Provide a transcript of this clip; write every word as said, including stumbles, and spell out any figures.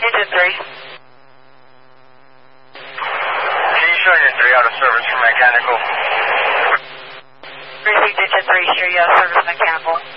Engine three. Can you show Engine three out of service for mechanical? Received Engine three, sure you out of service mechanical.